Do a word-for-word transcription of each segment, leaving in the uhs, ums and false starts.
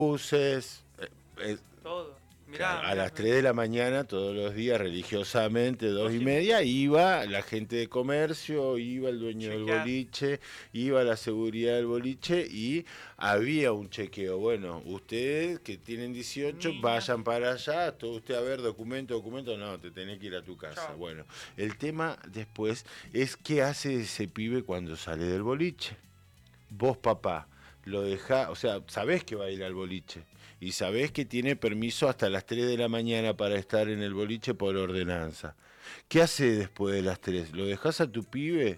luces, eh, eh, Todo. Mirá, claro, a mirá, las tres de la mañana todos los días, religiosamente, dos Dos y y media, iba la gente de comercio, iba el dueño del chequear. boliche, iba la seguridad del boliche y había un chequeo. Bueno, ustedes que tienen dieciocho, Niños, vayan para allá, todo usted a ver documento, documento, no, te tenés que ir a tu casa. chao. Bueno, el tema después es qué hace ese pibe cuando sale del boliche. Vos, papá, lo dejás, o sea, sabés que va a ir al boliche y sabés que tiene permiso hasta las tres de la mañana para estar en el boliche por ordenanza. ¿Qué hace después de las tres? ¿Lo dejás a tu pibe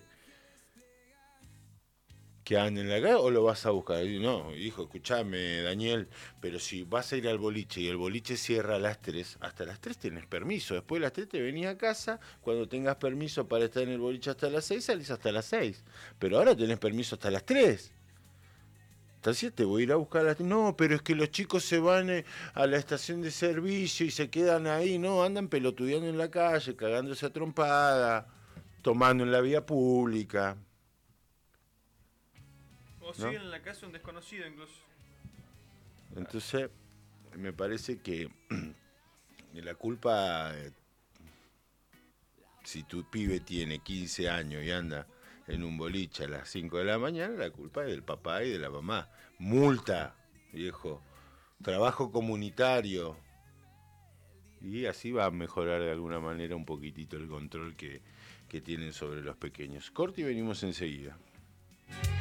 que ande en la calle o lo vas a buscar? Y no, hijo, escuchame, Daniel, pero si vas a ir al boliche y el boliche cierra a las tres, hasta las tres tenés permiso. Después de las tres te venís a casa, cuando tengas permiso para estar en el boliche hasta las seis, salís hasta las seis. Pero ahora tenés permiso hasta las tres. Entonces te voy a ir a buscar a la... No, pero es que los chicos se van eh, a la estación de servicio y se quedan ahí, no, andan pelotudeando en la calle, cagándose a trompada, tomando en la vía pública, O ¿no? siguen en la casa de un desconocido incluso. Entonces, me parece que la culpa, eh, si tu pibe tiene quince años y anda en un boliche a las cinco de la mañana, la culpa es del papá y de la mamá. Multa, viejo. Trabajo comunitario. Y así va a mejorar de alguna manera un poquitito el control que, que tienen sobre los pequeños. Corte y venimos enseguida.